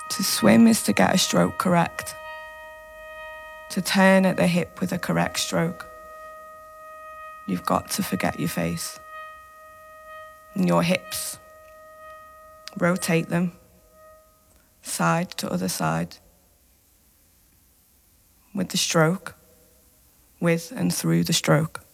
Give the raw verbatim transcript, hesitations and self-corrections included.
To swim is to get a stroke correct. To turn at the hip with a correct stroke. You've got to forget your face. And your hips. Rotate them. Side to other side. With the stroke. With and through the stroke.